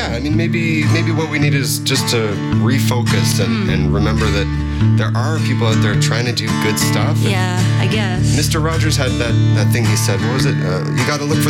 I mean, maybe what we need is just to refocus and remember that there are people out there trying to do good stuff. Yeah, I guess. Mr. Rogers had that thing he said. What was it? You got to look for